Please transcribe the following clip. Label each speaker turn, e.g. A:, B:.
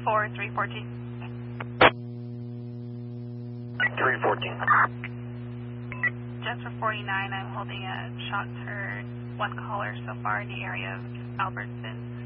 A: for 314.
B: 314.
A: Just for 49, I'm holding a shots heard one caller so far in the area of Albertson.